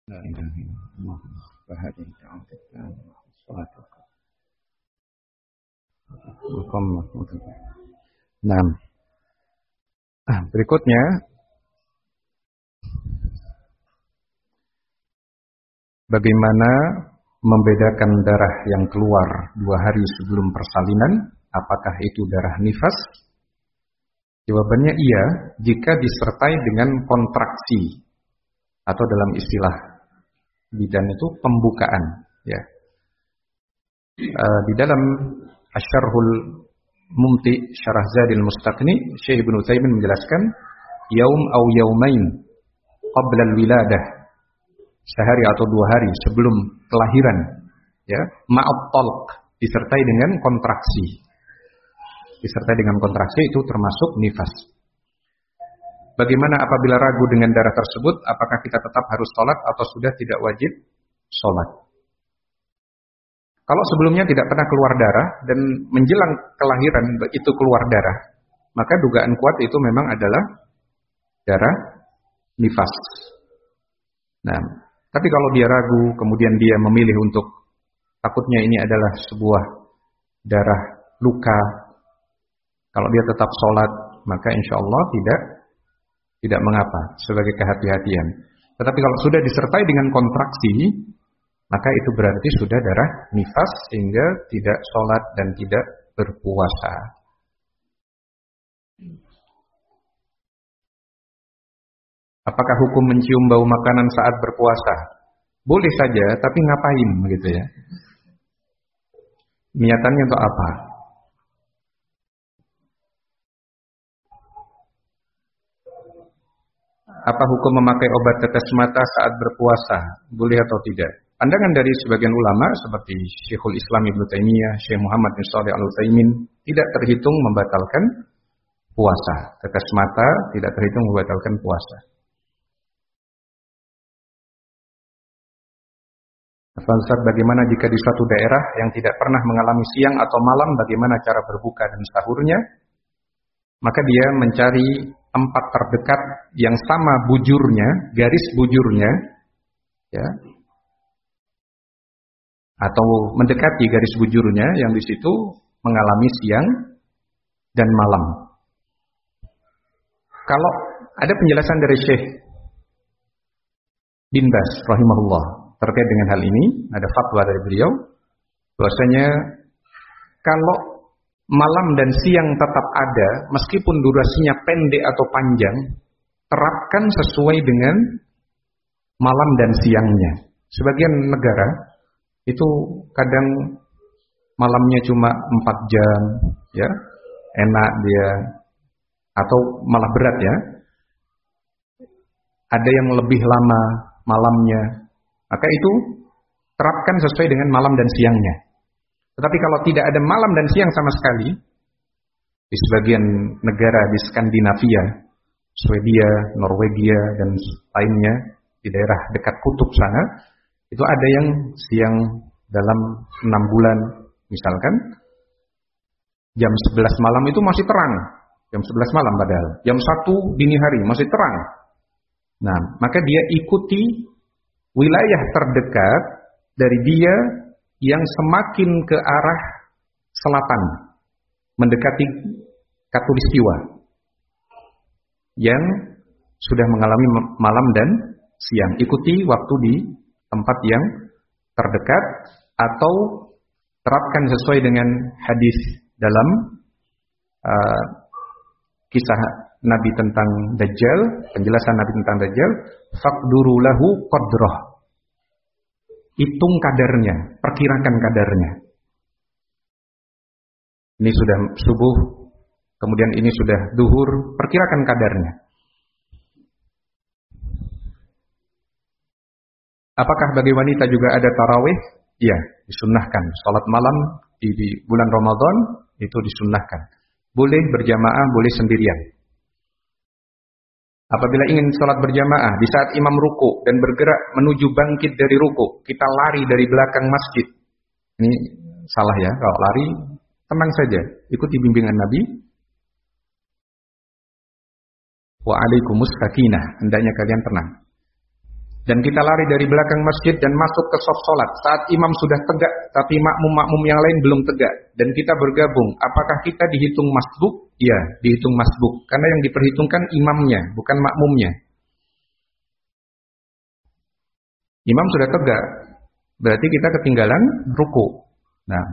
لا إله إلا الله وحده لا شريك له الصلاة والسلام. Nah, berikutnya bagaimana membedakan darah yang keluar 2 hari sebelum persalinan? Apakah itu darah nifas? Jawabannya iya, jika disertai dengan kontraksi atau dalam istilah bidan itu pembukaan. Ya. Di dalam Asyarhul Mumti Syarah Zadil Mustaqni, Syekh Ibnu Utsaimin menjelaskan yaum au yaumain qabla al-wiladah, sehari atau 2 hari sebelum kelahiran, ya, ma'at talq, disertai dengan kontraksi. Disertai dengan kontraksi itu termasuk nifas. Bagaimana apabila ragu dengan darah tersebut, apakah kita tetap harus sholat atau sudah tidak wajib sholat? Kalau sebelumnya tidak pernah keluar darah dan menjelang kelahiran itu keluar darah, maka dugaan kuat itu memang adalah darah nifas. Nah, tapi kalau dia ragu, kemudian dia memilih untuk takutnya ini adalah sebuah darah luka, kalau dia tetap sholat, maka insya Allah tidak mengapa sebagai kehati-hatian. Tetapi kalau sudah disertai dengan kontraksi, maka itu berarti sudah darah nifas sehingga tidak sholat dan tidak berpuasa. Apakah hukum mencium bau makanan saat berpuasa? Boleh saja, tapi ngapain begitu ya? Niatannya untuk apa? Apa hukum memakai obat tetes mata saat berpuasa? Boleh atau tidak? Pandangan dari sebagian ulama seperti Syekhul Islam Ibnu Taimiyah, Syekh Muhammad bin Shalih Al-Utsaimin tidak terhitung membatalkan puasa. Tetes mata tidak terhitung membatalkan puasa. Ustaz, bagaimana jika di suatu daerah yang tidak pernah mengalami siang atau malam, bagaimana cara berbuka dan sahurnya? Maka dia mencari tempat terdekat yang sama bujurnya, garis bujurnya, ya, atau mendekati garis bujurnya yang di situ mengalami siang dan malam. Kalau ada penjelasan dari Syekh bin Baz rahimahullah terkait dengan hal ini, ada fatwa dari beliau bahwasanya kalau malam dan siang tetap ada, meskipun durasinya pendek atau panjang, terapkan sesuai dengan malam dan siangnya. Sebagian negara itu kadang malamnya cuma 4 jam, ya, enak dia, atau malah berat ya. Ada yang lebih lama malamnya, maka itu terapkan sesuai dengan malam dan siangnya. Tetapi kalau tidak ada malam dan siang sama sekali, di sebagian negara di Skandinavia, Swedia, Norwegia, dan lainnya, di daerah dekat kutub sana, itu ada yang siang dalam 6 bulan, misalkan, jam 11 malam itu masih terang. Jam 11 malam padahal. Jam 1 dini hari masih terang. Nah, maka dia ikuti wilayah terdekat dari dia yang semakin ke arah selatan, mendekati khatulistiwa, yang sudah mengalami malam dan siang. Ikuti waktu di tempat yang terdekat atau terapkan sesuai dengan hadis dalam kisah Nabi tentang Dajjal, penjelasan Nabi tentang Dajjal, faqduru lahu qadrah. Hitung kadarnya, perkirakan kadarnya. Ini sudah subuh, kemudian ini sudah duhur, perkirakan kadarnya. Apakah bagi wanita juga ada tarawih? Iya, disunnahkan. Salat malam di bulan Ramadan itu disunnahkan. Boleh berjamaah, boleh sendirian. Apabila ingin sholat berjamaah, di saat imam ruku dan bergerak menuju bangkit dari ruku, kita lari dari belakang masjid. Ini salah ya, kalau lari, tenang saja, ikuti bimbingan Nabi. Wa alaikumus sakinah, hendaknya kalian tenang. dan kita lari dari belakang masjid dan masuk ke saf salat saat imam sudah tegak tapi makmum-makmum yang lain belum tegak dan kita bergabung, apakah kita dihitung masbuk? Ya, dihitung masbuk karena yang diperhitungkan imamnya, bukan makmumnya. Imam sudah tegak, berarti kita ketinggalan ruku. Nah,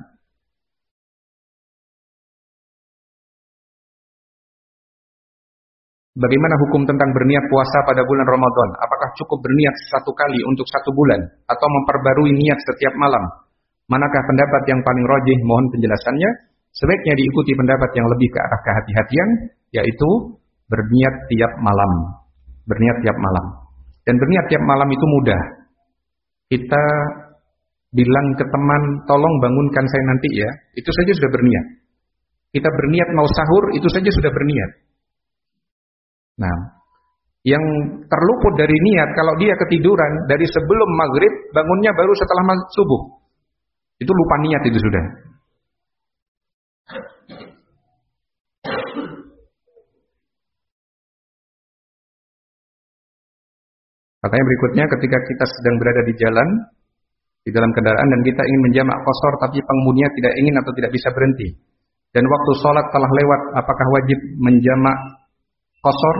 bagaimana hukum tentang berniat puasa pada bulan Ramadan? Apakah cukup berniat satu kali untuk 1 bulan atau memperbarui niat setiap malam? Manakah pendapat yang paling rajih? Mohon penjelasannya. Sebaiknya diikuti pendapat yang lebih ke arah kehati-hatian, yaitu berniat tiap malam. Berniat tiap malam. Dan berniat tiap malam itu mudah. Kita bilang ke teman, tolong bangunkan saya nanti ya. Itu saja sudah berniat. Kita berniat mau sahur, itu saja sudah berniat. Nah, yang terluput dari niat kalau dia ketiduran dari sebelum maghrib, bangunnya baru setelah subuh. Itu lupa niat itu sudah. Katanya berikutnya, ketika kita sedang berada di jalan, di dalam kendaraan dan kita ingin menjamak qashar tapi pengemudinya tidak ingin atau tidak bisa berhenti. Dan waktu sholat telah lewat, apakah wajib menjamak qashar?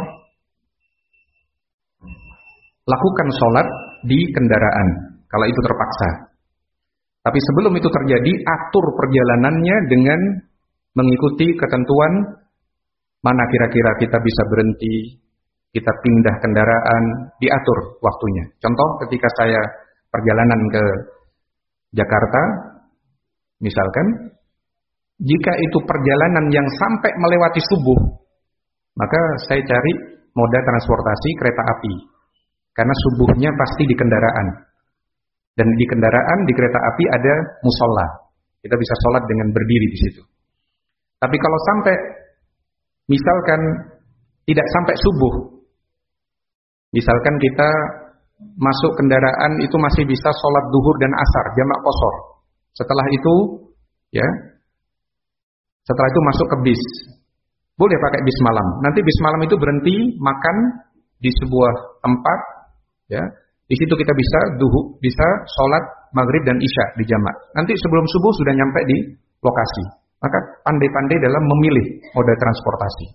Lakukan sholat di kendaraan kalau itu terpaksa. Tapi sebelum itu terjadi, atur perjalanannya dengan mengikuti ketentuan mana kira-kira kita bisa berhenti, kita pindah kendaraan, diatur waktunya. Contoh ketika saya perjalanan ke Jakarta, misalkan, jika itu perjalanan yang sampai melewati subuh, maka saya cari moda transportasi kereta api. Karena subuhnya pasti di kendaraan. Dan di kendaraan, di kereta api ada musola. Kita bisa sholat dengan berdiri di situ. Tapi kalau sampai, misalkan tidak sampai subuh, misalkan kita masuk kendaraan itu masih bisa sholat duhur dan asar, jamak qashar. Setelah itu, ya, setelah itu masuk ke bis. Boleh pakai bis malam. Nanti bis malam itu berhenti makan di sebuah tempat, ya. Di situ kita bisa duhur, bisa sholat maghrib dan isya di jamak. Nanti sebelum subuh sudah nyampe di lokasi. Maka pandai-pandai dalam memilih moda transportasi.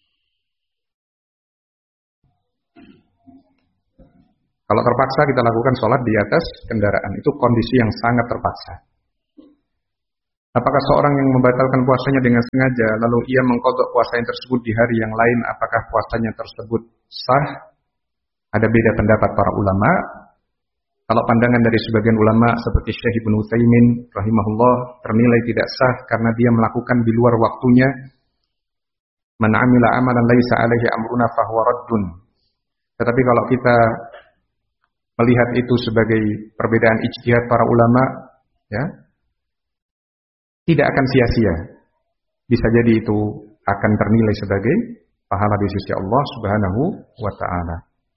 Kalau terpaksa kita lakukan sholat di atas kendaraan. Itu kondisi yang sangat terpaksa. Apakah seorang yang membatalkan puasanya dengan sengaja, lalu ia mengqadha puasanya tersebut di hari yang lain, apakah puasanya tersebut sah? Ada beda pendapat para ulama. Kalau pandangan dari sebagian ulama seperti Syekh Ibnu Utsaimin rahimahullah ternilai tidak sah karena dia melakukan di luar waktunya. Man 'amila 'amalan laisa 'alaihi amruna fahuwa raddun. Tetapi kalau kita melihat itu sebagai perbedaan ijtihad para ulama, ya, tidak akan sia-sia. Bisa jadi itu akan ternilai sebagai pahala di sisi Allah Subhanahu wa taala.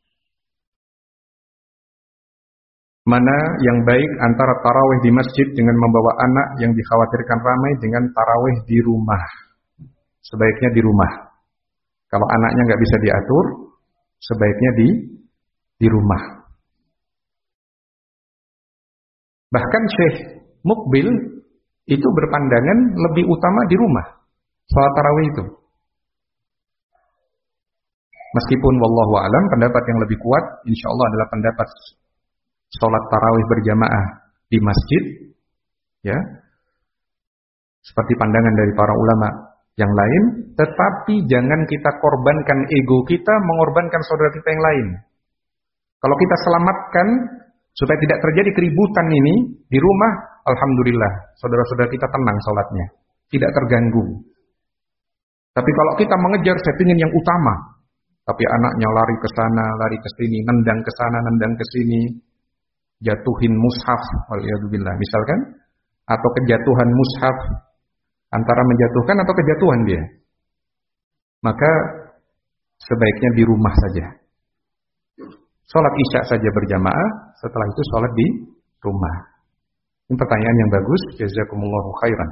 Mana yang baik antara tarawih di masjid dengan membawa anak yang dikhawatirkan ramai dengan tarawih di rumah? Sebaiknya di rumah. Kalau anaknya nggak bisa diatur, sebaiknya di rumah. Bahkan Syekh Mukbil itu berpandangan lebih utama di rumah salat tarawih itu. Meskipun wallahu alam pendapat yang lebih kuat insyaallah adalah pendapat salat tarawih berjamaah di masjid, ya. Seperti pandangan dari para ulama yang lain, tetapi jangan kita korbankan ego kita mengorbankan saudara kita yang lain. Kalau kita selamatkan supaya tidak terjadi keributan ini di rumah, alhamdulillah, saudara-saudara kita tenang salatnya, tidak terganggu. Tapi kalau kita mengejar saya ingin yang utama, tapi anaknya lari ke sana, lari ke sini, nendang ke sana, nendang ke sini, jatuhin mushaf, waliyadzubillah, misalkan, atau kejatuhan mushaf, antara menjatuhkan atau kejatuhan dia, maka sebaiknya di rumah saja. Sholat isya saja berjamaah, setelah itu sholat di rumah. Ini pertanyaan yang bagus, jazakumullahu khairan.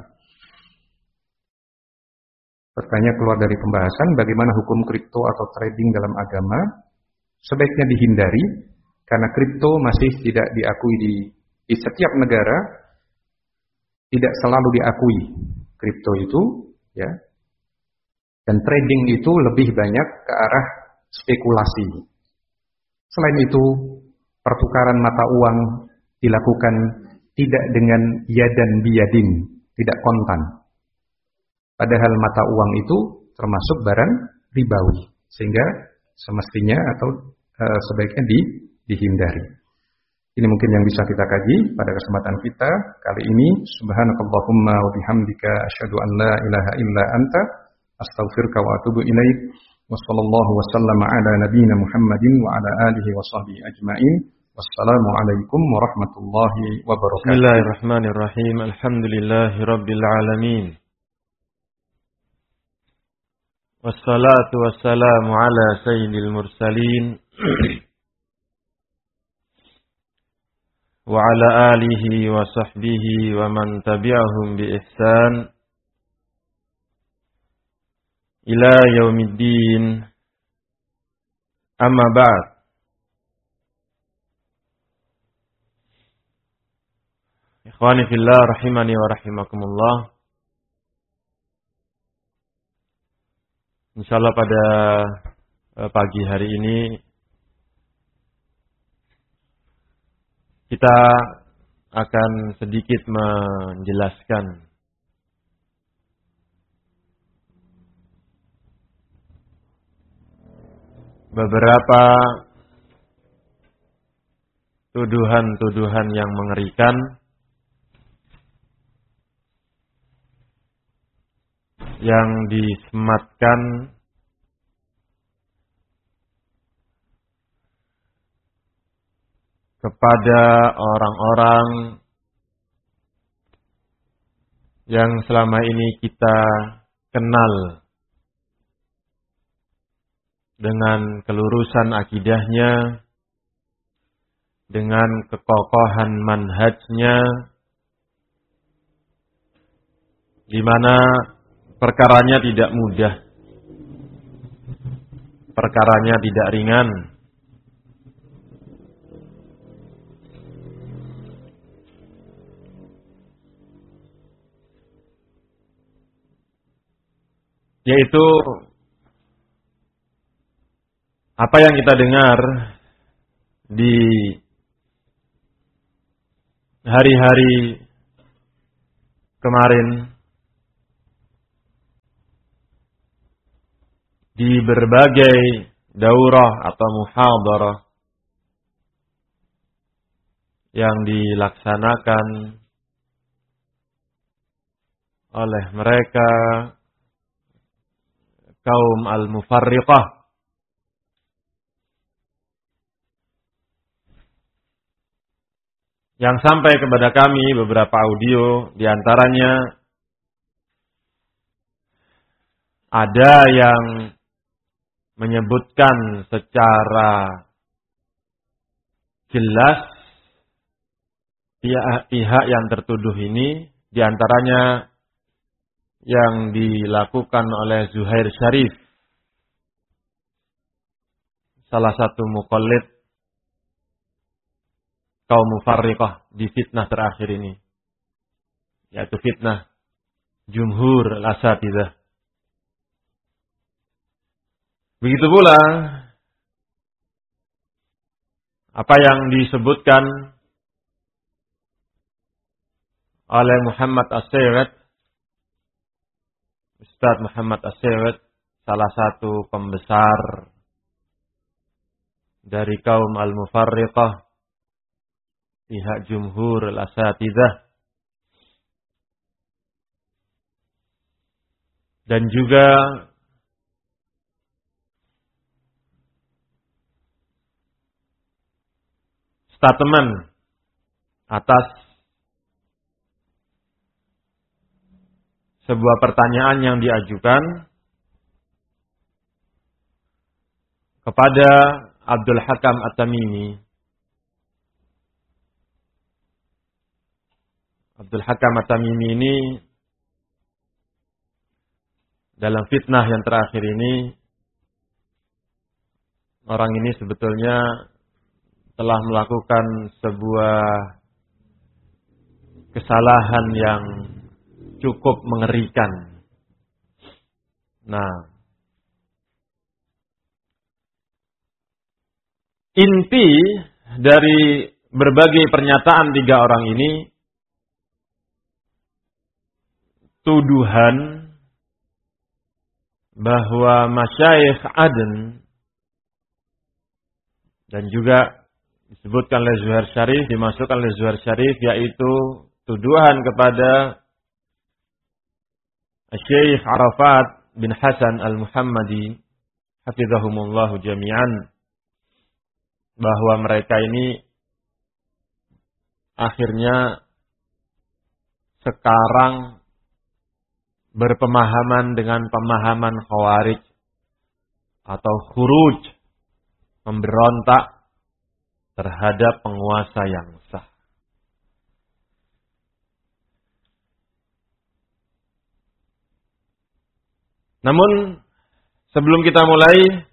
Pertanyaan keluar dari pembahasan, bagaimana hukum kripto atau trading dalam agama? Sebaiknya dihindari, karena kripto masih tidak diakui di setiap negara, tidak selalu diakui kripto itu, ya. Dan trading itu lebih banyak ke arah spekulasi. Selain itu, pertukaran mata uang dilakukan tidak dengan yadan biyadin, tidak kontan. Padahal mata uang itu termasuk barang ribawi, sehingga semestinya atau sebaiknya dihindari. Ini mungkin yang bisa kita kaji pada kesempatan kita kali ini. Subhanakallahumma wa bihamdika asyhadu an la ilaha illa anta astaghfiruka wa atubu ilaik. Wa sallallahu wa sallama ala nabiyyina Muhammadin wa ala alihi wa sahbihi ajmain. Wassalamu alaikum warahmatullahi wabarakatuh. Bismillahirrahmanirrahim. Alhamdulillahirabbil alamin. Wassalatu wassalamu ala sayyidil mursalin wa ala alihi wa sahbihi wa man tabi'ahum bi ihsan ila yaumiddin. Amma ba'd. Ikhwani fillah rahimani wa rahimakumullah. Insyaallah pada pagi hari ini kita akan sedikit menjelaskan beberapa tuduhan-tuduhan yang mengerikan yang disematkan kepada orang-orang yang selama ini kita kenal dengan kelurusan akidahnya, dengan kekokohan manhajnya, di mana perkaranya tidak mudah, perkaranya tidak ringan. Yaitu apa yang kita dengar di hari-hari kemarin di berbagai daurah atau muhadarah yang dilaksanakan oleh mereka kaum al-mufarriqah, yang sampai kepada kami beberapa audio, di antaranya ada yang menyebutkan secara jelas pihak yang tertuduh ini, di antaranya yang dilakukan oleh Zuhair Syarif, salah satu muqallid kaum mufarriqah di fitnah terakhir ini, yaitu fitnah jumhur al-asatidzah. Begitu pula apa yang disebutkan oleh Muhammad As-Sayyid, Ustaz Muhammad As-Sayyid, salah satu pembesar dari kaum al-mufarriqah, pihak jumhur al-asatidzah, dan juga statement atas sebuah pertanyaan yang diajukan kepada Abdul Hakam At-Tamimi. Abdul Hakam At-Tamimi ini dalam fitnah yang terakhir ini, orang ini sebetulnya telah melakukan sebuah kesalahan yang cukup mengerikan. Nah, inti dari berbagai pernyataan tiga orang ini, tuduhan bahwa masyayikh Aden dan juga disebutkan oleh Zuhair Syarif, dimasukkan oleh Zuhair Syarif, yaitu tuduhan kepada Syekh Arafat bin Hasan Al-Muhammadi hafizahumullahu jami'an, bahwa mereka ini akhirnya sekarang berpemahaman dengan pemahaman Khawarij atau khuruj, memberontak terhadap penguasa yang sah. Namun sebelum kita mulai,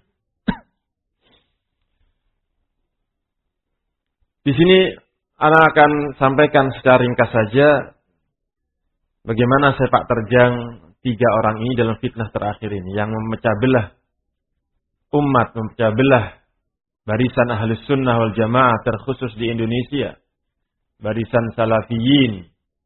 di sini ana akan sampaikan secara ringkas saja bagaimana sepak terjang tiga orang ini dalam fitnah terakhir ini yang memecah belah umat, memecah belah barisan Ahlus Sunnah wal Jamaah, terkhusus di Indonesia, barisan Salafiyin,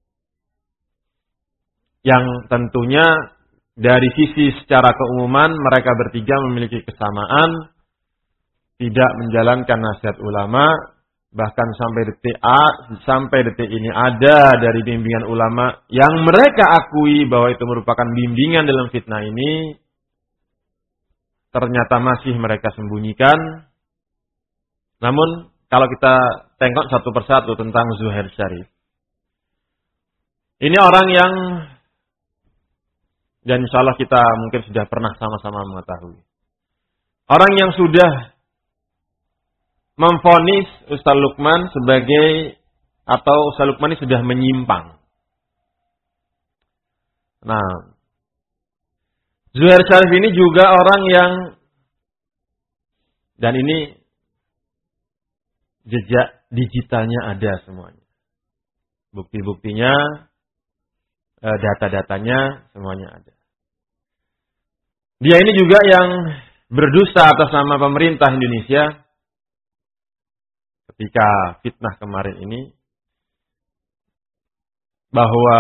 yang tentunya dari sisi secara keumuman mereka bertiga memiliki kesamaan, tidak menjalankan nasihat ulama, bahkan sampai detik ini ada dari bimbingan ulama yang mereka akui bahwa itu merupakan bimbingan dalam fitnah ini, ternyata masih mereka sembunyikan. Namun kalau kita tengok satu persatu tentang Zuhair Syarif, ini orang yang, dan insya Allah kita mungkin sudah pernah sama-sama mengetahui, orang yang sudah memvonis Ustaz Lukman sebagai, atau Ustaz Lukman ini sudah menyimpang. Nah, Zuhair Syarif ini juga orang yang, dan ini jejak digitalnya ada semuanya. Bukti-buktinya, data-datanya semuanya ada. Dia ini juga yang berdusta atas nama pemerintah Indonesia ketika fitnah kemarin ini, bahwa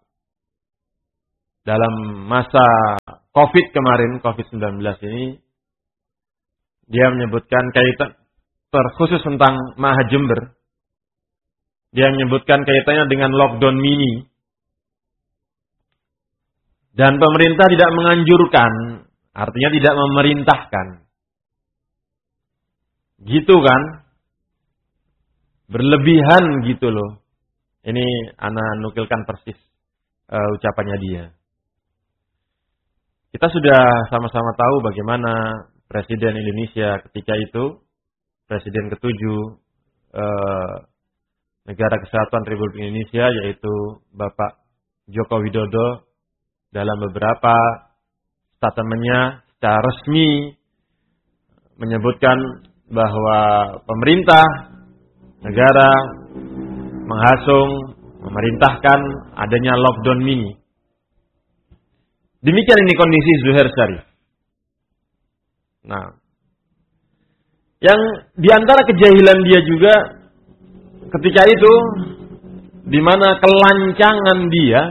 dalam masa COVID kemarin, COVID-19 ini, dia menyebutkan kaitan terkhusus tentang Maha Jember. Dia menyebutkan kaitannya dengan lockdown mini. Dan pemerintah tidak menganjurkan, artinya tidak memerintahkan. Gitu kan? Berlebihan gitu loh. Ini ana nukilkan persis ucapannya dia. Kita sudah sama-sama tahu bagaimana Presiden Indonesia ketika itu, Presiden ke-7 Negara Kesatuan Republik Indonesia, yaitu Bapak Joko Widodo, dalam beberapa statementnya secara resmi menyebutkan bahwa pemerintah negara menghasung, memerintahkan adanya lockdown mini. Demikian ini kondisi Zuhair Syarif. Nah, yang diantara kejahilan dia juga ketika itu, di mana kelancangan dia,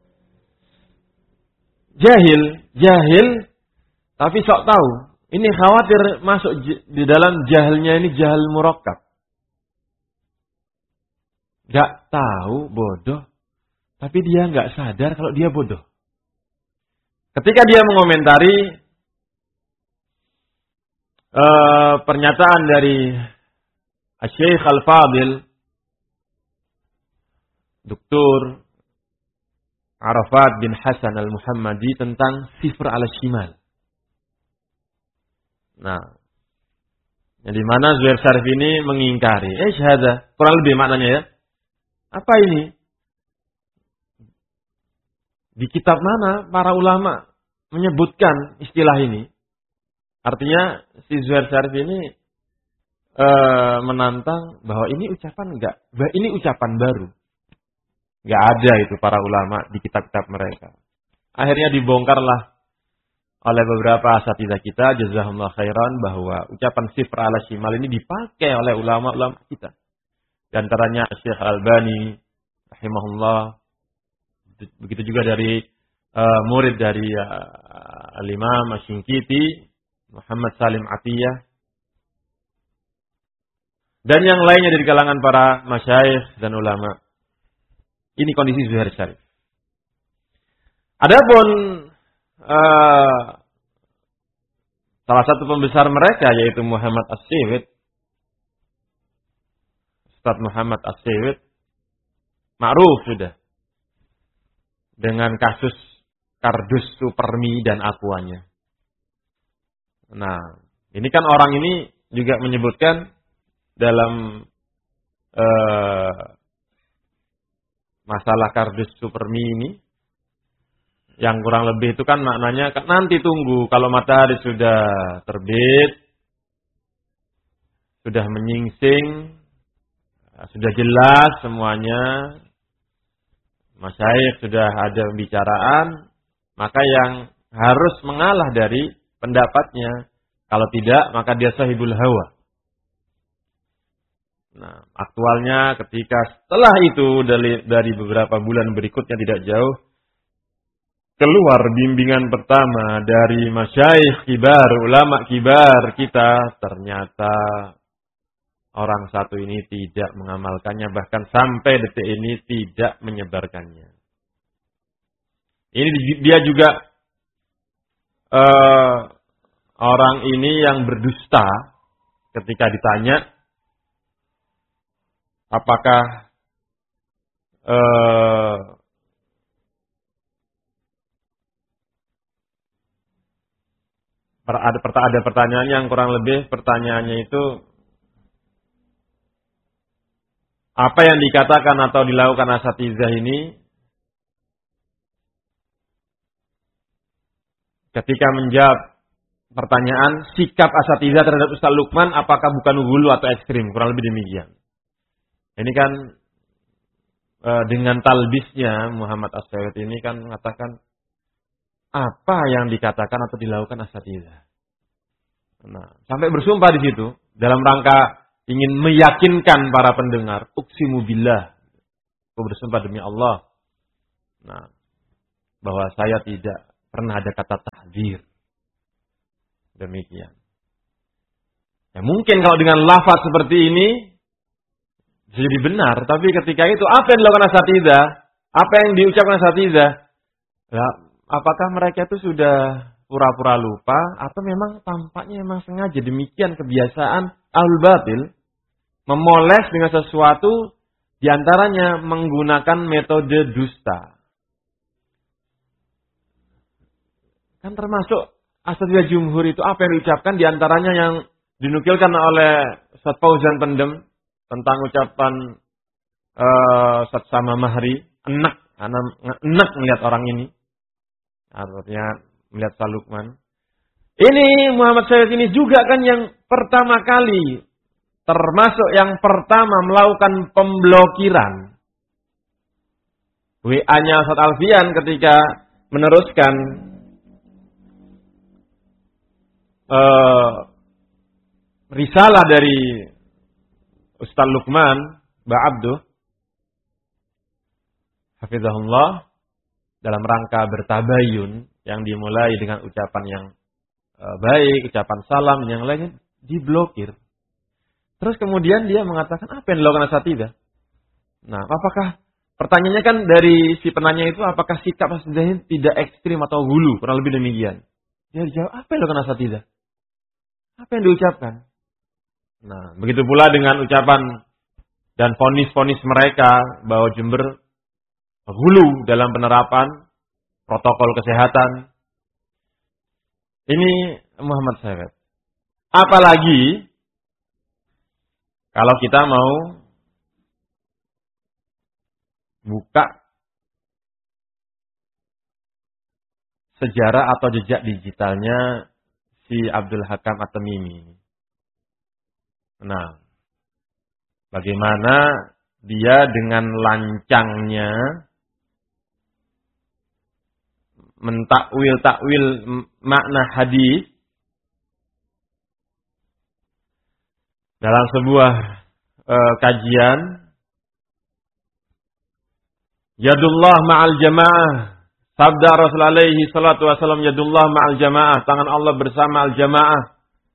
jahil, tapi sok tahu. Ini khawatir masuk di dalam jahilnya ini jahil murakkab. Gak tahu, bodoh, tapi dia gak sadar kalau dia bodoh. Ketika dia mengomentari pernyataan dari Syekh Al-Fadil, Dr. Arafat bin Hasan Al-Muhammadi, tentang sifr ala shimal. Nah, yang di mana Zuhair Syarif ini mengingkari. Syahadah, kurang lebih maknanya ya. Apa ini? Di kitab mana para ulama menyebutkan istilah ini? Artinya si Zuhair Syarif ini menantang bahwa ini ucapan ini ucapan baru. Enggak ada itu para ulama di kitab-kitab mereka. Akhirnya dibongkarlah oleh beberapa asatidzah kita, jazahumullah khairan, bahwa ucapan sifr ala shimal ini dipakai oleh ulama-ulama kita. Di antaranya Syekh Albani rahimahullah, begitu juga dari murid dari Al-Imam Asy-Syinkiti, Muhammad Salim Atiyah, dan yang lainnya dari kalangan para masyayikh dan ulama. Ini kondisi Zuhair Syarif. Adapun salah satu pembesar mereka yaitu Muhammad As-Siwit, Ustaz Muhammad As-Siwit, ma'ruf sudah dengan kasus kardus supermi dan akuanya. Nah, ini kan orang ini juga menyebutkan dalam masalah kardus supermi ini, yang kurang lebih itu kan maknanya nanti tunggu kalau matahari sudah terbit, sudah menyingsing, sudah jelas semuanya, masyayikh sudah ada pembicaraan, maka yang harus mengalah dari pendapatnya. Kalau tidak, maka dia sahibul hawa. Nah, aktualnya ketika setelah itu dari beberapa bulan berikutnya tidak jauh, keluar bimbingan pertama dari masyayikh kibar, ulama kibar kita, ternyata orang satu ini tidak mengamalkannya, bahkan sampai detik ini tidak menyebarkannya. Ini dia juga orang ini yang berdusta ketika ditanya apakah ada pertanyaan yang kurang lebih pertanyaannya itu, apa yang dikatakan atau dilakukan asatidzah ini ketika menjawab pertanyaan sikap asatidzah terhadap Ustaz Lukman apakah bukan hulu atau ekstrim, kurang lebih demikian. Ini kan dengan talbisnya Muhammad As-Siwit ini kan mengatakan apa yang dikatakan atau dilakukan asatidzah. Nah, sampai bersumpah di situ dalam rangka ingin meyakinkan para pendengar, uqsimu billah, aku bersumpah demi Allah, nah, bahwa saya tidak pernah ada kata tahdzir. Demikian. Ya mungkin kalau dengan lafaz seperti ini jadi benar, tapi ketika itu apa yang dilakukan asatidzah, apa yang diucapkan asatidzah, nah, apakah mereka itu sudah pura-pura lupa atau memang tampaknya memang sengaja demikian kebiasaan ahlul batil memoles dengan sesuatu, diantaranya menggunakan metode dusta. Kan termasuk asatidzah jumhur itu apa yang diucapkan, diantaranya yang dinukilkan oleh Ustaz Fauzan Pendem tentang ucapan Ustaz Sama Mahri, enak melihat orang ini. Artinya melihat Ustaz Lukman. Ini Muhammad Syarif ini juga kan yang pertama kali, termasuk yang pertama melakukan pemblokiran. WA-nya Ustaz Alfian ketika meneruskan risalah dari Ustaz Lukman Ba'abduh hafizahullah dalam rangka bertabayun yang dimulai dengan ucapan yang baik, ucapan salam, yang lainnya diblokir. Terus kemudian dia mengatakan apa yang dilakukan asatidzah? Nah, apakah pertanyaannya kan dari si penanya itu apakah sikap asatidzah tidak ekstrim atau hulu, kurang lebih demikian. Dia dijawab apa yang dilakukan asatidzah? Apa yang diucapkan? Nah, begitu pula dengan ucapan dan vonis-vonis mereka bahwa Jember hulu dalam penerapan protokol kesehatan. Ini Muhammad Syarif. Apalagi kalau kita mau buka sejarah atau jejak digitalnya si Abdul Hakam At-Tamimi. Nah, bagaimana dia dengan lancangnya mentakwil makna hadis dalam sebuah kajian. Yadullah ma'al jamaah. Sabda Rasul alaihi salatu wasallam, yadullah ma'al jamaah. Tangan Allah bersama al-jamaah.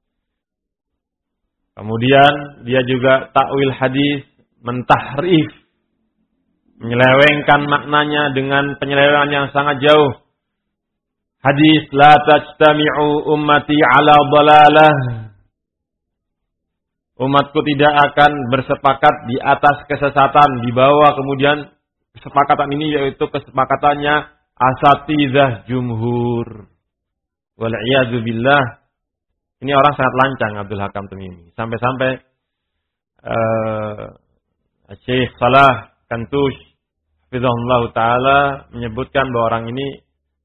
Kemudian dia juga takwil hadis, mentahrif, menyelewengkan maknanya dengan penyelewengan yang sangat jauh. Hadis la tajtami'u ummati ala dhalalah. Umatku tidak akan bersepakat di atas kesesatan, di bawah kemudian kesepakatan ini yaitu kesepakatannya asatidzah jumhur. Wal iyadzu billah. Ini orang sangat lancang Abdul Hakam Tamimi. Sampai-sampai Syekh Salah Kantush hafizahullah taala menyebutkan bahwa orang ini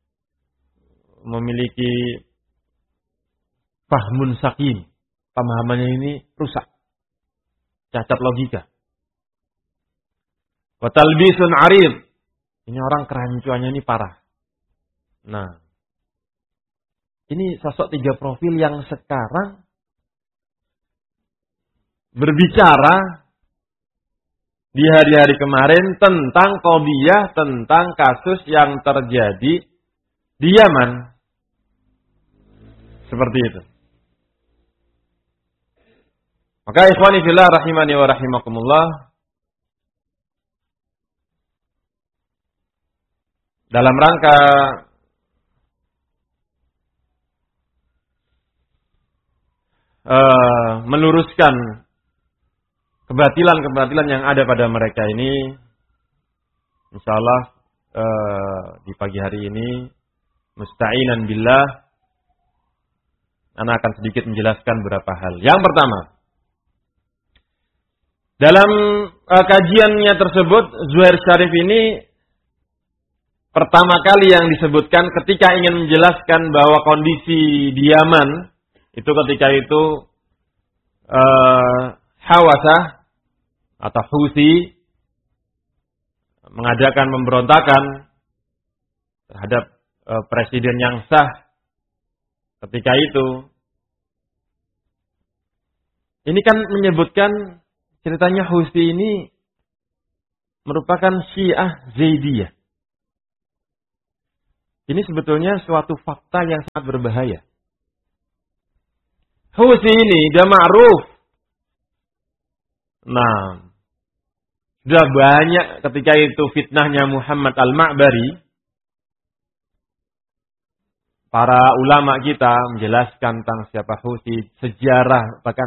memiliki fahmun sakim. Pemahamannya ini rusak. Cacat logika. Wa talbisun arid. Ini orang kerancuannya ini parah. Nah, ini sosok 3 profil yang sekarang berbicara di hari-hari kemarin tentang qadhiyah, tentang kasus yang terjadi di Yaman. Seperti itu. Maka ikhwani fillah rahimani wa rahimakumullah, dalam rangka meluruskan kebatilan-kebatilan yang ada pada mereka ini, insyaallah di pagi hari ini musta'inan billah ana akan sedikit menjelaskan beberapa hal. Yang pertama, dalam kajiannya tersebut Zuhair Syarif ini pertama kali yang disebutkan ketika ingin menjelaskan bahwa kondisi di Yaman itu ketika itu Hawasah atau Houthi mengadakan pemberontakan terhadap presiden yang sah ketika itu. Ini kan menyebutkan ceritanya Houthi ini merupakan Syiah Zaidiyah. Ini sebetulnya suatu fakta yang sangat berbahaya. Houthi ini sudah ma'ruf. Nah, sudah banyak ketika itu fitnahnya Muhammad Al-Ma'bari. Para ulama kita menjelaskan tentang siapa Houthi, sejarah, bahkan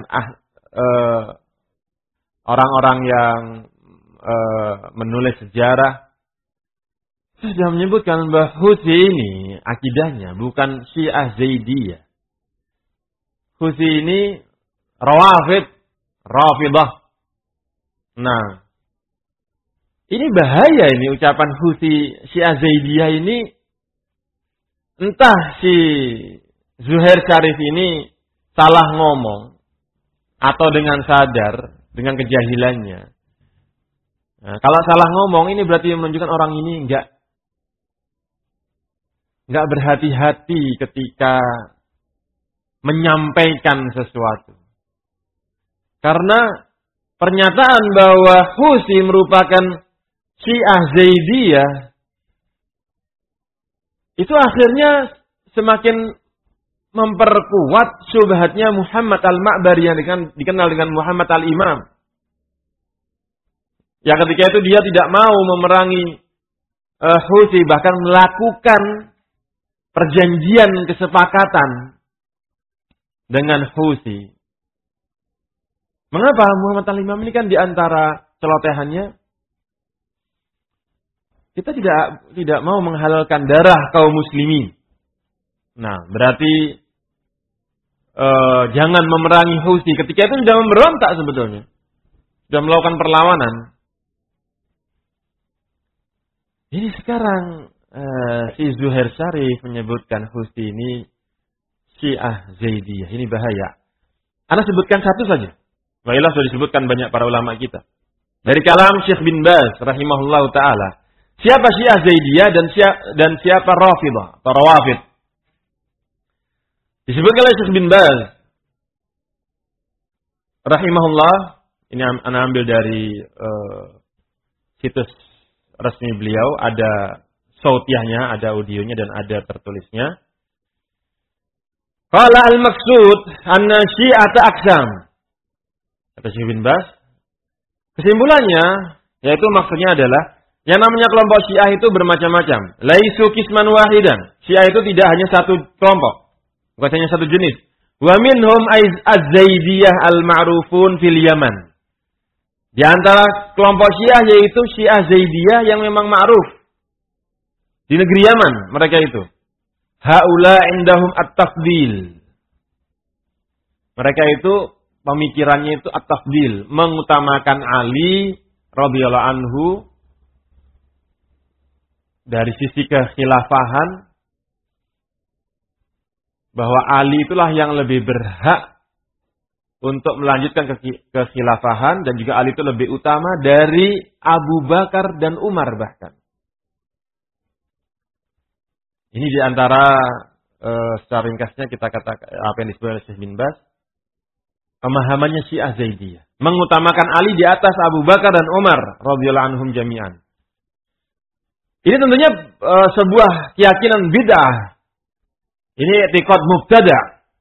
orang-orang yang menulis sejarah sudah menyebutkan bahwa Houthi ini akidahnya bukan Syiah Zaidiyah. Houthi ini Rafidah. Nah, ini bahaya ini ucapan Houthi Syiah Zaidiyah ini. Entah si Zuhair Syarif ini salah ngomong atau dengan sadar, dengan kejahilannya. Nah, kalau salah ngomong ini berarti menunjukkan orang ini enggak berhati-hati ketika menyampaikan sesuatu. Karena pernyataan bahwa Houthi merupakan Syiah Zaidiyah itu akhirnya semakin memperkuat syubhatnya Muhammad Al-Ma'bari yang dikenal dengan Muhammad Al-Imam. Yang ketika itu dia tidak mau memerangi Houthi, bahkan melakukan perjanjian kesepakatan dengan Houthi. Mengapa Muhammad Al-Imam ini kan diantara celotehannya kita tidak mau menghalalkan darah kaum muslimin. Nah, berarti jangan memerangi Houthi. Ketika itu sudah memberontak sebetulnya. Sudah melakukan perlawanan. Ini sekarang si Zuhair Syarif menyebutkan Houthi ini Syiah Zaidiyah. Ini bahaya. Ana sebutkan satu saja. Wailah sudah disebutkan banyak para ulama kita. Dari kalam Syekh bin Baz rahimahullahu taala. Siapa Syiah Zaidiyah dan siapa Rafidhah atau Rawafid? Disebutkan oleh Syekh bin Baz rahimahullah, ini ana ambil dari situs resmi beliau, ada sautiahnya, ada audionya dan ada tertulisnya. Qala al-maqsud anna syi'ata aqsam. Kata Syekh bin Baz, kesimpulannya yaitu maksudnya adalah yang namanya kelompok Syiah itu bermacam-macam. Laisu qisman wahidan. Syiah itu tidak hanya satu kelompok, bukan hanya satu jenis. Wa minhum az-Zaidiyah al-ma'rufun fil Yaman. Di antara kelompok Syiah yaitu Syiah Zaidiyah yang memang ma'ruf di negeri Yaman, mereka itu. Haula indahum at-tafdil. Mereka itu pemikirannya itu at-tafdil, mengutamakan Ali radhiyallahu anhu dari sisi kekhilafahan, bahwa Ali itulah yang lebih berhak untuk melanjutkan kekhilafahan, dan juga Ali itu lebih utama dari Abu Bakar dan Umar bahkan. Ini di antara secara ringkasnya kita katakan apa yang disebut oleh Syekh bin Baz, pemahamannya Syiah Zaidiyah, mengutamakan Ali di atas Abu Bakar dan Umar radhiyallahu anhum jami'an. Ini tentunya sebuah keyakinan bid'ah. Ini i'tiqad mubtada'.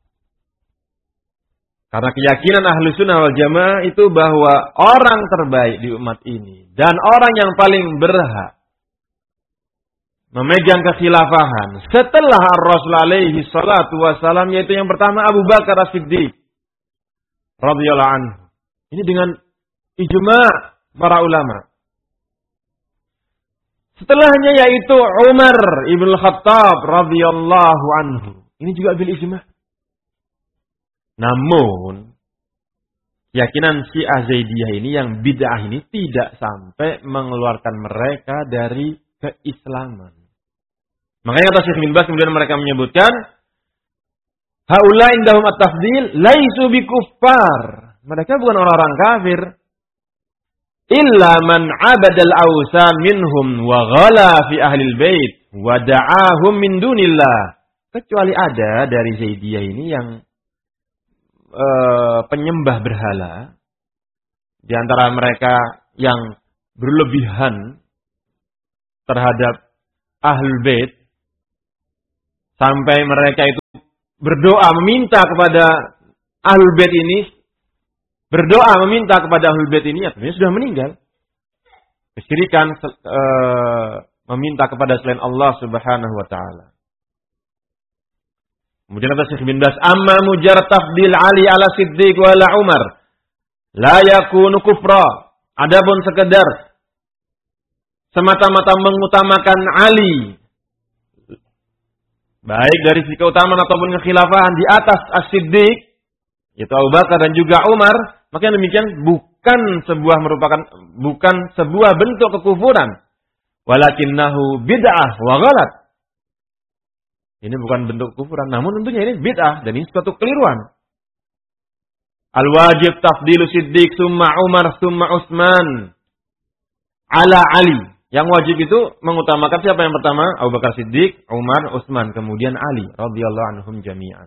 Karena keyakinan Ahlus Sunnah wal Jamaah itu bahwa orang terbaik di umat ini dan orang yang paling berhak memegang kekhilafahan setelah Rasul alaihi salatu wasalam, yaitu yang pertama Abu Bakar As-Siddiq radhiyallahu anhu. Ini dengan ijma' para ulama. Setelahnya yaitu Umar ibn Khattab radhiyallahu anhu. Ini juga bil ijma'. Namun keyakinan Syiah Zaidiyah ini yang bid'ah ini tidak sampai mengeluarkan mereka dari keislaman. Makanya kata Syekh bin Baz kemudian mereka menyebutkan haula indahum at-tafdil laisu bikuffar. Mereka bukan orang-orang kafir. Illa man 'abadal awsan minhum wa ghala fi ahli al-bait wa da'ahum min dunillah. Kecuali ada dari Zaidiyah ini yang penyembah berhala, di antara mereka yang berlebihan terhadap ahlul bait sampai mereka itu berdoa meminta kepada ahlul bait ini, berdoa meminta kepada ahlul bait ini, artinya sudah meninggal. Kesyirikan meminta kepada selain Allah Subhanahu wa taala. Kemudian kata Syekh bin Baz, amma mujarrad tafdil Ali ala Siddiq wa ala Umar la yakunu kufra. Adapun sekedar semata-mata mengutamakan Ali baik dari sisi keutamaan ataupun kekhilafahan di atas As-Siddiq, yaitu Abu Bakar dan juga Umar, maka demikian bukan sebuah bentuk kekufuran, walakinnahu bid'ah wa ghalat. Ini bukan bentuk kufuran, namun tentunya ini bid'ah dan ini suatu keliruan. Al-wajib tafdilu Siddiq summa Umar summa Utsman ala Ali. Yang wajib itu mengutamakan siapa yang pertama? Abu Bakar Siddiq, Umar, Utsman, kemudian Ali radhiyallahu anhum jami'an.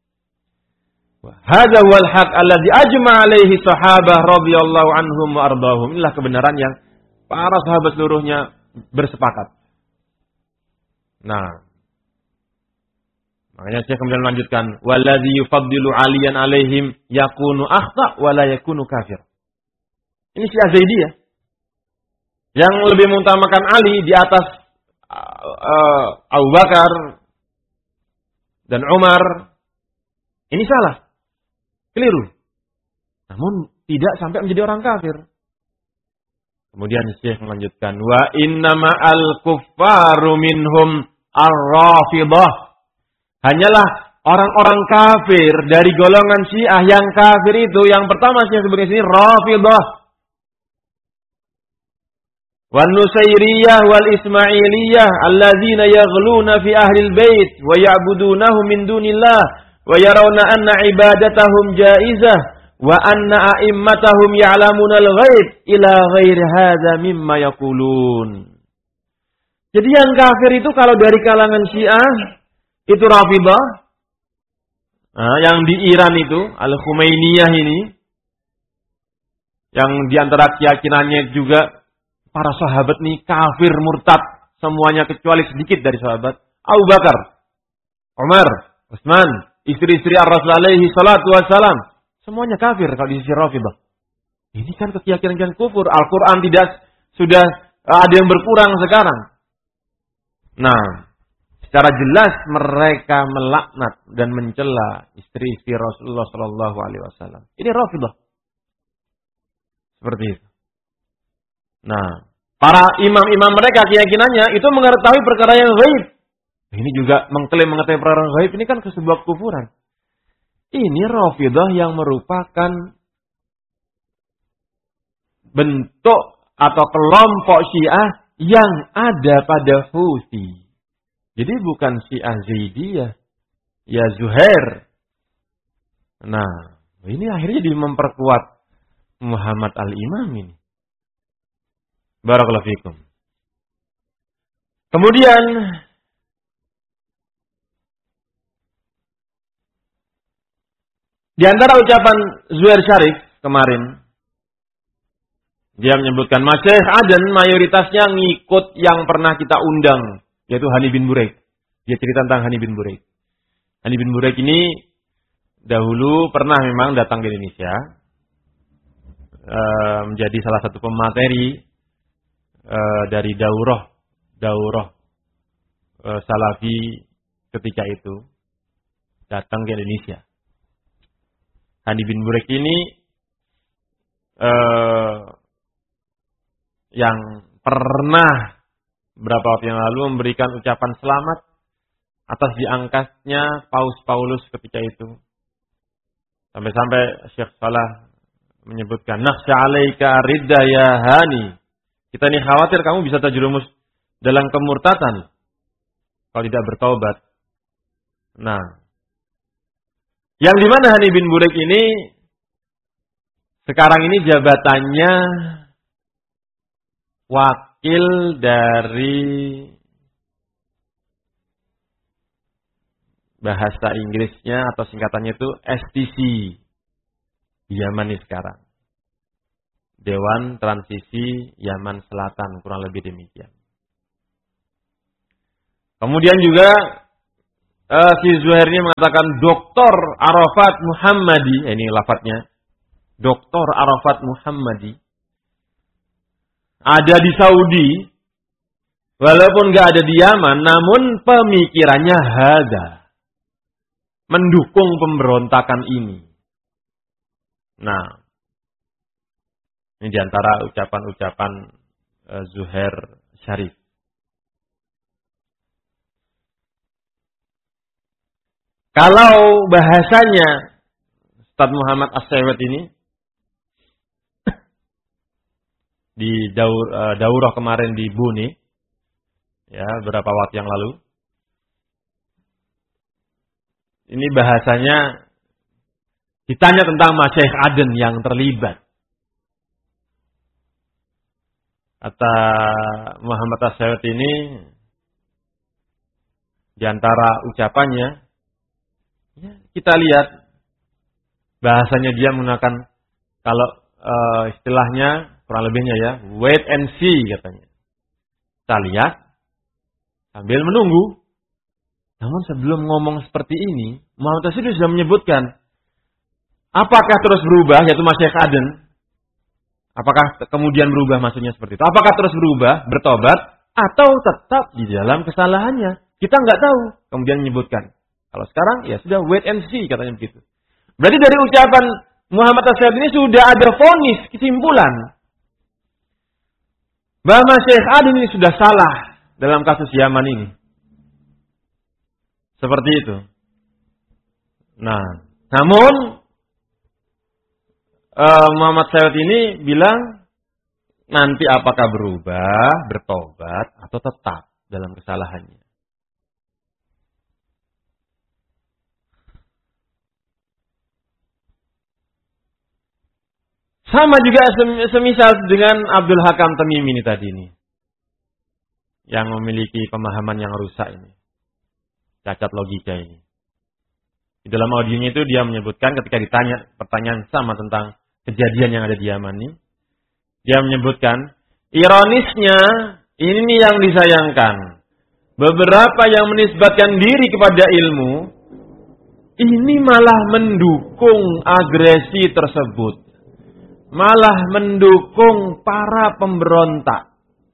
Hadza wal haq alladzi ajma' alaihi sahabah radhiyallahu anhum wa ardahum. Inilah kebenaran yang para sahabat seluruhnya bersepakat. Nah, makanya saya kemudian melanjutkan, waladzi yufaddilu aliyan alaihim yakunu akhta wa la yakunu kafir. Ini Syiah Zaidiyah yang lebih mengutamakan Ali di atas Abu Bakar dan Umar. Ini salah, keliru. Namun tidak sampai menjadi orang kafir. Kemudian Syekh melanjutkan, wa innama al-kuffaru minhum ar-rafidah. Hanyalah orang-orang kafir dari golongan Syiah yang kafir itu, yang pertama Syiah sebagai sini Rafidah, wal Nusairiyah wal Ismailiyah alladzina yaghluna fi ahli al-bait wa ya'budunahum min dunillah wa yarawna anna ibadatahum jaizah wa anna a'immatahum ya'lamunal ghaib ila ghairi hadza mimma yaqulun. Jadi yang kafir itu kalau dari kalangan Syiah itu Rafidhah. Nah, yang di Iran itu Al-Khumainiyah ini, yang diantara keyakinannya juga para sahabat nih kafir murtad semuanya kecuali sedikit dari sahabat. Abu Bakar, Umar, Utsman, istri-istri Ar-Rasul alaihi salatu wassalam, semuanya kafir kalau di sisi Rafidhah. Ini kan keyakinan kufur. Al-Quran tidak sudah ada yang berkurang sekarang. Nah, secara jelas mereka melaknat dan mencela istri-istri Rasulullah Sallallahu Alaihi Wasallam. Ini Rafidhah. Seperti itu. Nah, para imam-imam mereka keyakinannya itu mengetahui perkara yang gaib. Ini juga mengklaim mengetahui perkara yang gaib. Ini kan sebuah kufuran. Ini Rafidhah yang merupakan bentuk atau kelompok Syiah yang ada pada Houthi. Jadi bukan Syiah Zaidiyah, ya Zuhair. Nah, ini akhirnya jadi memperkuat Muhammad al-Imam ini. Barakallahu fikum. Kemudian di antara ucapan Zuhair Syarif kemarin, dia menyebutkan Masyaikh Aden mayoritasnya ngikut yang pernah kita undang, yaitu Hani bin Buraik. Dia cerita tentang Hani bin Buraik. Hani bin Buraik ini dahulu pernah memang datang ke Indonesia, menjadi salah satu pemateri dari daurah Salafi ketika itu, datang ke Indonesia. Hani bin Buraik ini yang pernah beberapa waktu yang lalu memberikan ucapan selamat atas diangkatnya Paus Paulus ketika itu. Sampai-sampai Syekh Salah menyebutkan, "Nakhsha 'alaika ridda ya Hani." Kita ini khawatir kamu bisa terjerumus dalam kemurtatan kalau tidak bertaubat. Nah, yang di mana Hani bin Buraik ini sekarang ini jabatannya wakil dari bahasa Inggrisnya atau singkatannya itu STC di Yaman ini sekarang. Dewan Transisi Yaman Selatan, kurang lebih demikian. Kemudian juga si Zuhair ini mengatakan Dr. Arafat Muhammadi, ini lafadznya, Dr. Arafat Muhammadi ada di Saudi, walaupun gak ada di Yaman, namun pemikirannya hada, mendukung pemberontakan ini. Nah, ini diantara ucapan-ucapan Zuhair Syarif. Kalau bahasanya Ustaz Muhammad As-Saiwat ini di daurah kemarin di Buni, ya beberapa waktu yang lalu, ini bahasanya ditanya tentang Masyaikh Aden yang terlibat. Kata Muhammad As-Saiwat ini di antara ucapannya, ya, kita lihat bahasanya dia menggunakan kalau istilahnya kurang lebihnya ya, wait and see katanya. Kita lihat sambil menunggu. Namun sebelum ngomong seperti ini, Muhammad As-Saiwat sudah menyebutkan apakah terus berubah, yaitu Masyaikh Aden. Apakah kemudian berubah maksudnya seperti itu? Apakah terus berubah, bertobat, atau tetap di dalam kesalahannya? Kita nggak tahu. Kemudian menyebutkan. Kalau sekarang ya sudah wait and see katanya begitu. Berarti dari ucapan Muhammad As-Saiwat ini sudah ada vonis, kesimpulan bahwa Masyaikh Aden ini sudah salah dalam kasus Yaman ini. Seperti itu. Nah, namun Muhammad As-Saiwat ini bilang nanti apakah berubah, bertobat, atau tetap dalam kesalahannya. Sama juga semisal dengan Abdul Hakam Tamimi ini tadi ini. Yang memiliki pemahaman yang rusak ini. Cacat logika ini. Di dalam audionya itu dia menyebutkan ketika ditanya pertanyaan sama tentang kejadian yang ada di Yaman ini. Dia menyebutkan, ironisnya ini yang disayangkan. Beberapa yang menisbatkan diri kepada ilmu, ini malah mendukung agresi tersebut. Malah mendukung para pemberontak.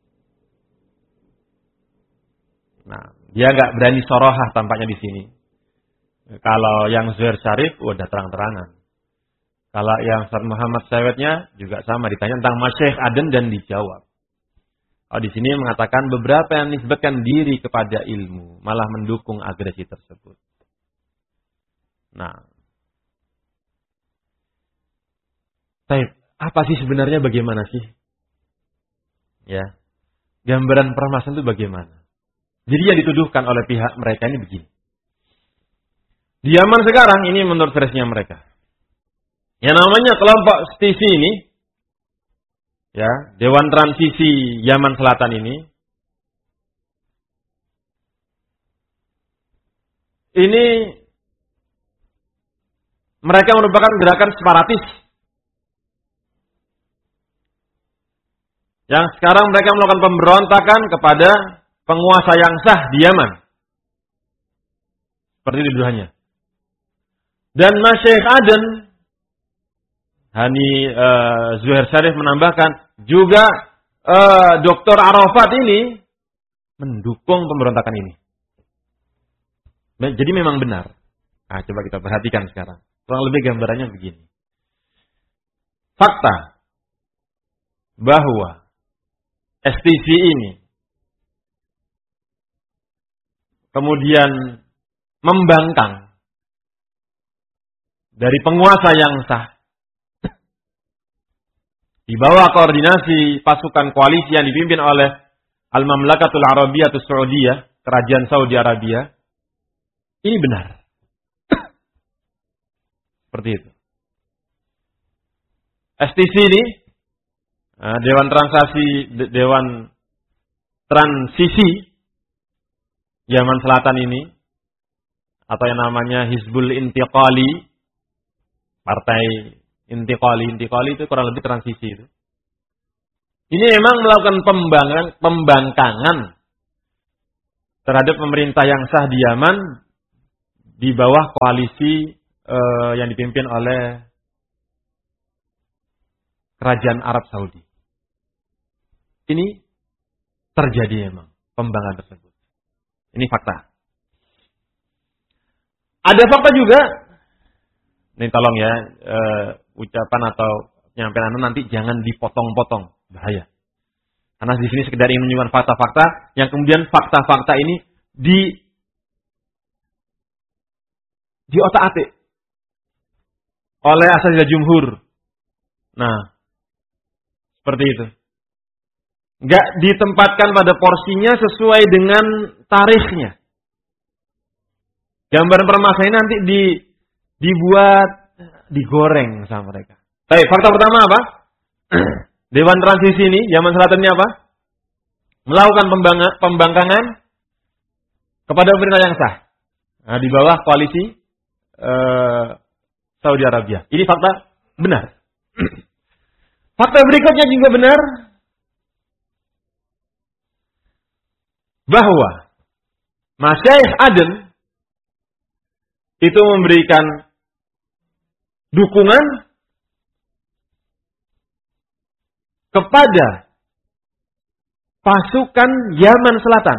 Nah, dia nggak berani sorohah tampaknya di sini. Kalau yang Zuhair Syarif udah terang-terangan. Kalau yang Ustaz Muhammad Sawetnya juga sama, ditanya tentang Masyaikh Aden dan dijawab. Oh, di sini mengatakan beberapa yang menisbatkan diri kepada ilmu malah mendukung agresi tersebut. Nah, apa sih sebenarnya, bagaimana sih? Ya, gambaran permasalahan itu bagaimana? Jadi yang dituduhkan oleh pihak mereka ini begini. Di Yaman sekarang ini menurut versinya mereka. Yang namanya kelompok STISI ini, ya, Dewan Transisi Yaman Selatan ini mereka merupakan gerakan separatis. Yang sekarang mereka melakukan pemberontakan kepada penguasa yang sah di Yaman. Seperti tuduhannya. Dan Masyaikh Aden, Zuhair Syarif menambahkan, juga Dr. Arafat ini mendukung pemberontakan ini. Jadi memang benar. Nah, coba kita perhatikan sekarang. Kurang lebih gambarannya begini. Fakta bahwa STC ini kemudian membangkang dari penguasa yang sah di bawah koordinasi pasukan koalisi yang dipimpin oleh Al-Mamlakatul Arabiyatus Saudiyah, Kerajaan Saudi Arabia. Ini benar. Seperti itu. STC ini Dewan Transisi Yaman Selatan ini, atau yang namanya Hizbul Intiqali, Partai Intiqali itu kurang lebih transisi itu. Ini memang melakukan pembangkangan terhadap pemerintah yang sah di Yaman di bawah koalisi yang dipimpin oleh Kerajaan Arab Saudi. Ini terjadi memang pembangkangan tersebut. Ini fakta. Ada fakta juga. Ini tolong ya, ucapan atau penyampaian Anda nanti jangan dipotong-potong, bahaya. Karena di sini sekedar ingin menunjukkan fakta-fakta yang kemudian fakta-fakta ini di otak-atik oleh asatidz jumhur. Nah, seperti itu. Enggak ditempatkan pada porsinya sesuai dengan tarikhnya. Gambaran permasalahan nanti dibuat, digoreng sama mereka. Baik, fakta pertama apa? Dewan Transisi ini, Yaman Selatan ini apa? Melakukan pembangkangan kepada pemerintah yang sah. Nah, di bawah koalisi Saudi Arabia. Ini fakta benar. Fakta berikutnya juga benar. Bahwa Masyaikh Aden itu memberikan dukungan kepada pasukan Yaman Selatan.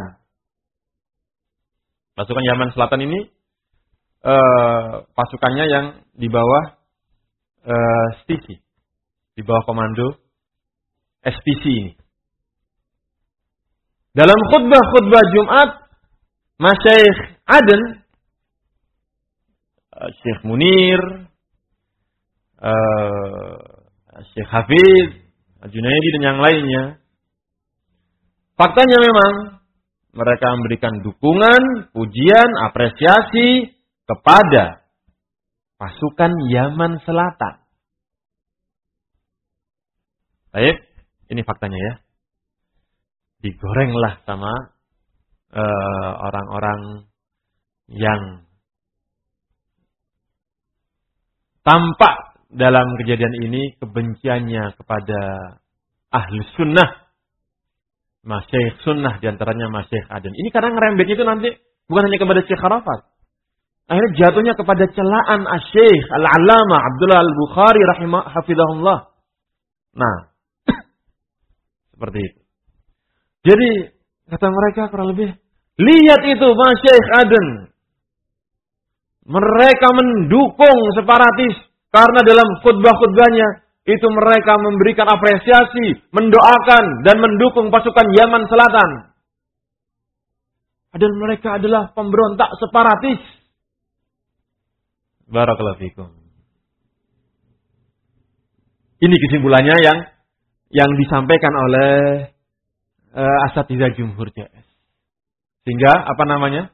Pasukan Yaman Selatan ini pasukannya yang di bawah STC, di bawah komando SPC ini. Dalam khutbah Jumat, Masyaikh Aden, Syekh Munir, Syekh Hafiz, Junaidi dan yang lainnya, faktanya memang mereka memberikan dukungan, pujian, apresiasi kepada pasukan Yaman Selatan. Baik, ini faktanya ya. Digorenglah sama orang-orang yang tampak dalam kejadian ini kebenciannya kepada ahli sunnah, Masyaikh sunnah, diantaranya Masyaikh Aden. Ini karena ngerembet itu nanti bukan hanya kepada Syekh Arafat. Akhirnya jatuhnya kepada celaan Asy-Syaikh Al-Allamah Abdullah Al-Bukhari hafizahullah. Nah, seperti itu. Jadi, kata mereka kurang lebih, lihat itu Masyaikh Aden. Mereka mendukung separatis. Karena dalam khutbah-khutbahnya, itu mereka memberikan apresiasi, mendoakan, dan mendukung pasukan Yaman Selatan. Dan mereka adalah pemberontak separatis. Barakallahu fikum. Ini kesimpulannya yang disampaikan oleh Asatidza Jumhur CS. Sehingga apa namanya?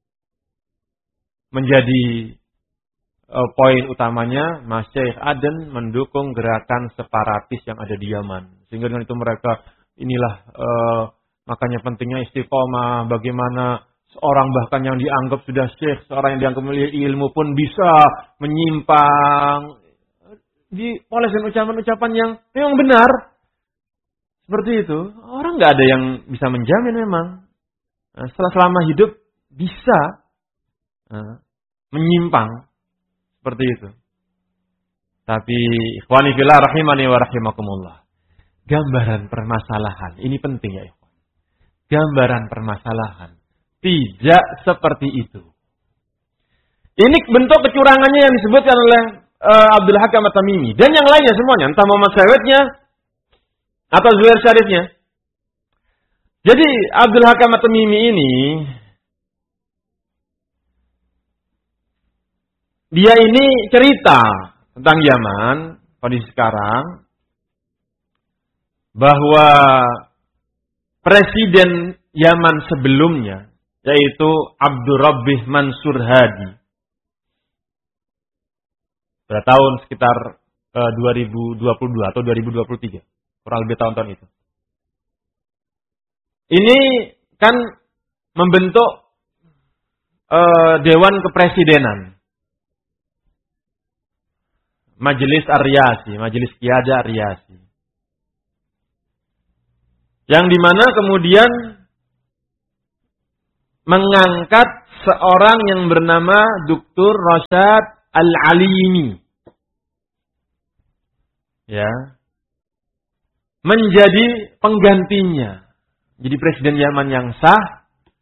Menjadi poin utamanya Masyaikh Aden mendukung gerakan separatis yang ada di Yaman. Sehingga dengan itu mereka makanya pentingnya istiqomah, bagaimana seorang bahkan yang dianggap sudah syekh, seorang yang dianggap memiliki ilmu pun bisa menyimpang. Dioleskan ucapan-ucapan yang memang benar. Seperti itu. Orang nggak ada yang bisa menjamin memang. Selama hidup bisa menyimpang. Seperti itu. Tapi ikhwani fillah rahimani wa rahimakumullah. Gambaran permasalahan. Ini penting ya ikhwan. Gambaran permasalahan. Tidak seperti itu. Ini bentuk kecurangannya yang disebutkan oleh Abdul Hakam At-Tamimi. Dan yang lainnya semuanya. Entah Muhammad Sawednya atau Zuhair Syarifnya. Jadi Abdul Hakam At-Tamimi ini, dia ini cerita tentang Yaman, kondisi sekarang, bahwa presiden Yaman sebelumnya, yaitu Abdurrabbih Mansur Hadi, pada tahun sekitar 2022 atau 2023, kurang lebih tahun-tahun itu. Ini kan membentuk Dewan Kepresidenan. Majelis Ar-Riyasi, Majelis Qiyada Ar-Riyasi. Yang dimana kemudian mengangkat seorang yang bernama Dr. Rashad Al-Alimi. Ya. Menjadi penggantinya. Jadi presiden Yaman yang sah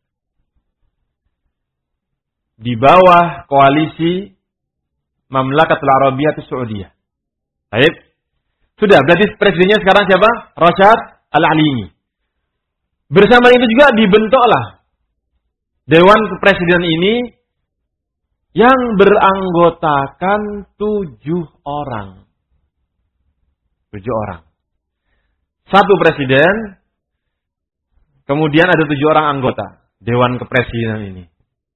di bawah koalisi Mamlakatul Arabiyyah Saudiyah. Baik. Sudah, berarti presidennya sekarang siapa? Rashad Al-Alimi. Bersama itu juga dibentuklah Dewan Kepresidenan ini yang beranggotakan 7 orang. 7 orang. Satu presiden, kemudian ada 7 orang anggota Dewan Kepresidenan ini.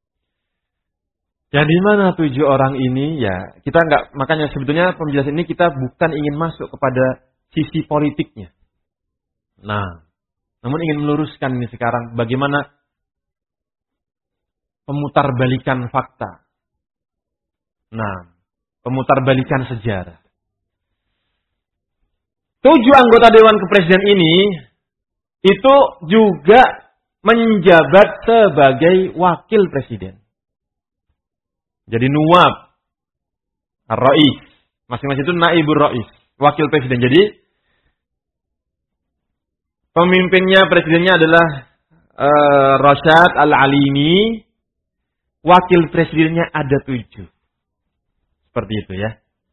Yang di mana 7 orang ini, ya kita enggak, makanya sebetulnya penjelasan ini kita bukan ingin masuk kepada sisi politiknya. Nah, namun ingin meluruskan ini sekarang bagaimana pemutarbalikan fakta. Nah, pemutarbalikan sejarah. 7 anggota Dewan Kepresiden ini itu juga menjabat sebagai wakil presiden. Jadi nuwab ar-rais, masing-masing itu naibur rais, wakil presiden. Jadi pemimpinnya, presidennya adalah Rashad Al-Alimi, wakil presidennya ada 7. Seperti itu ya.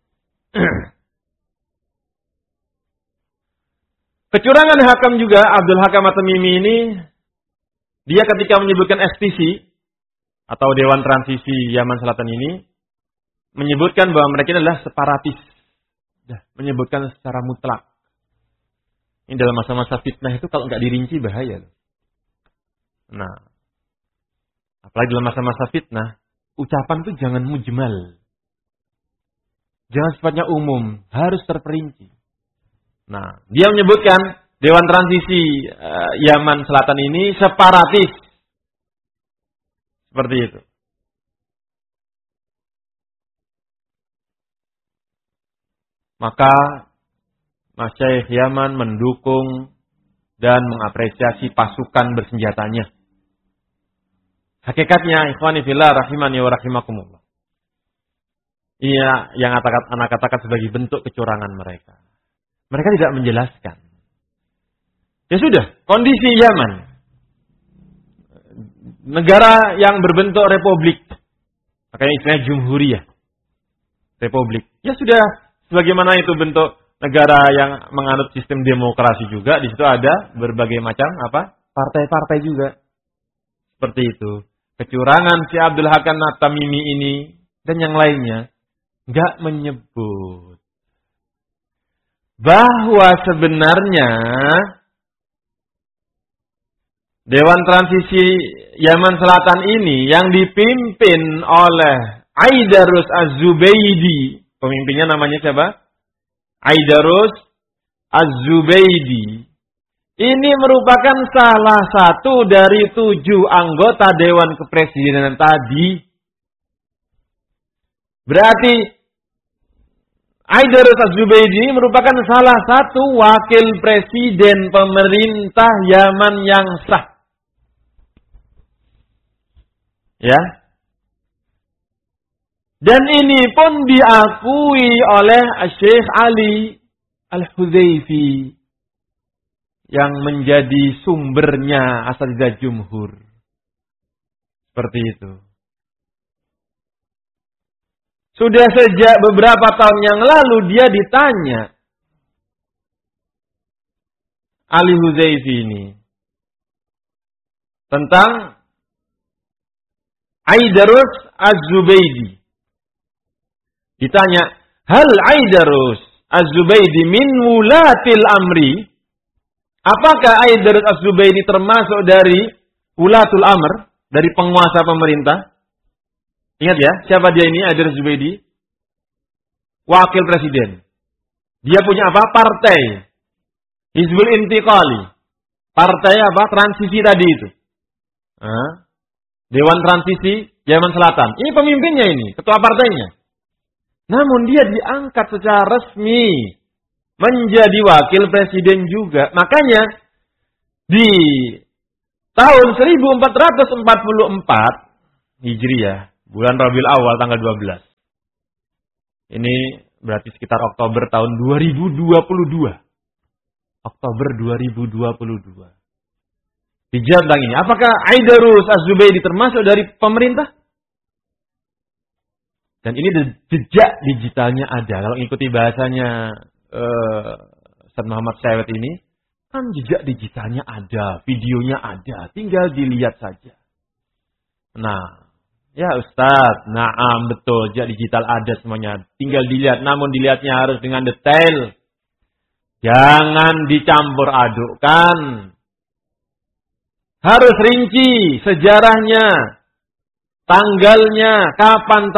Kecurangan Hakam juga, Abdul Hakam At-Tamimi ini, dia ketika menyebutkan STC, atau Dewan Transisi Yaman Selatan ini, menyebutkan bahwa mereka adalah separatis. Menyebutkan secara mutlak. Ini dalam masa-masa fitnah itu kalau nggak dirinci bahaya. Nah, apalagi dalam masa-masa fitnah, ucapan itu jangan mujmal. Jangan sifatnya umum, harus terperinci. Nah, dia menyebutkan Dewan Transisi Yaman Selatan ini separatis. Seperti itu. Maka Masyaikh Yaman mendukung dan mengapresiasi pasukan bersenjatanya. Hakikatnya, ikhwani fillah rahimani wa rahimakumullah. Iya, yang anak katakan sebagai bentuk kecurangan mereka. Mereka tidak menjelaskan. Ya sudah, kondisi Yaman. Negara yang berbentuk republik. Makanya istilahnya jumhuriyah. Republik. Ya sudah, sebagaimana itu bentuk negara yang menganut sistem demokrasi juga. Di situ ada berbagai macam partai-partai juga. Seperti itu. Kecurangan si Abdul Hakam At-Tamimi ini dan yang lainnya nggak menyebut bahwa sebenarnya Dewan Transisi Yaman Selatan ini yang dipimpin oleh Aidarus Az-Zubaydi, pemimpinnya namanya siapa? Aidarus Az-Zubaydi. Ini merupakan salah satu dari 7 anggota Dewan Kepresidenan tadi. Berarti Aidarus Az-Zubaydi merupakan salah satu wakil presiden pemerintah Yaman yang sah. Ya. Dan ini pun diakui oleh Syekh Ali Al-Hudzaifi yang menjadi sumbernya Asatidzah Jumhur. Seperti itu. Sudah sejak beberapa tahun yang lalu dia ditanya Ali Hudzaifi ini tentang Aidarus Az-Zubaydi. Ditanya, hal Aidarus Az-Zubaydi min wulatil amri? Apakah Aidarus Az-Zubaydi termasuk dari wulatul amr, dari penguasa pemerintah? Ingat ya, siapa dia ini Aidarus Az-Zubaydi? Wakil presiden. Dia punya apa? Partai. Hizbul Intiqali. Partai apa? Transisi tadi itu. Dewan Transisi Yaman Selatan. Ini pemimpinnya ini, ketua partainya. Namun dia diangkat secara resmi menjadi wakil presiden juga. Makanya di tahun 1444 Hijriah, bulan Rabiul Awal tanggal 12. Ini berarti sekitar Oktober tahun 2022. Oktober 2022. Dijawab tentang ini. Apakah Aidarus Az-Zubaydi termasuk dari pemerintah? Dan ini jejak digitalnya ada. Kalau ikuti bahasanya Ustaz Muhammad Syawet ini, kan jejak digitalnya ada, videonya ada, tinggal dilihat saja. Nah, ya Ustaz, naam betul, jejak digital ada semuanya, tinggal dilihat. Namun dilihatnya harus dengan detail. Jangan dicampur adukkan. Harus rinci sejarahnya, tanggalnya, kapan